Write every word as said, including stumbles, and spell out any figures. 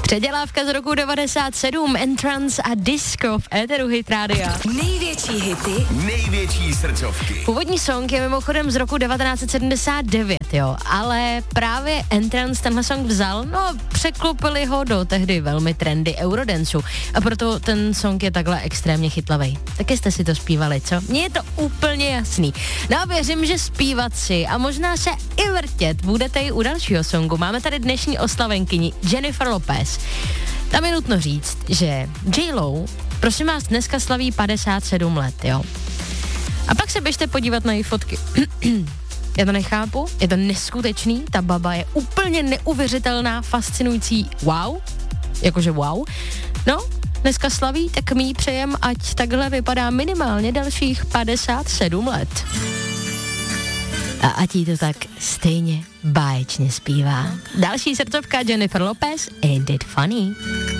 Předělávka z roku devadesát sedm, Entrance a Disco v éteru Hit Rádia. Největší hity, největší srdcovky. Původní song je mimochodem z roku devatenáct set sedmdesát devět, jo, ale právě Entrance tenhle song vzal, no překlopili ho do tehdy velmi trendy eurodancu a proto ten song je takhle extrémně chytlavej. Taky jste si to zpívali, co? Mně je to úplně jasný. No a věřím, že zpívat si a možná se i vrtět budete i u dalšího songu. Máme tady dnešní oslavenkyni Jennifer Lopez. Tam je nutno říct, že J-Lo, prosím vás, dneska slaví padesát sedm let, jo. A pak se běžte podívat na její fotky. Já to nechápu, je to neskutečný, ta baba je úplně neuvěřitelná, fascinující, wow, jakože wow. No, dneska slaví, tak my jí přejem, ať takhle vypadá minimálně dalších padesát sedm let. A ať jí to tak stejně báječně zpívá. Další srdcovka Jennifer Lopez, Ain't It Funny?